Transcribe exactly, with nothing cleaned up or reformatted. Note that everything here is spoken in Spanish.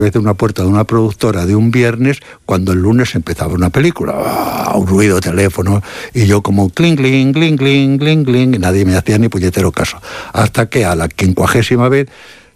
de una puerta de una productora de un viernes cuando el lunes empezaba una película. ¡Ah! Un ruido de teléfono y yo como cling, cling, cling, cling, cling, cling, y nadie me hacía ni puñetero caso. Hasta que a la quincuagésima vez